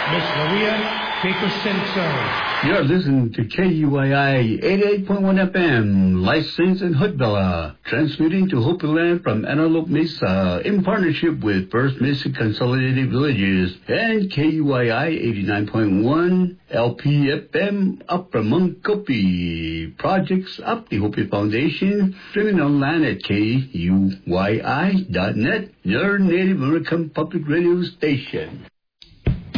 Miss Maria Kikosenso. You're listening to KUYI 88.1 FM, licensed in Hoodvilla, transmitting to Hopi Land from Antelope Mesa in partnership with First Mesa Consolidated Villages and KUYI 89.1 LPFM up from Munkopi. Projects up the Hopi Foundation, streaming online at KUYI.net, your Native American public radio station.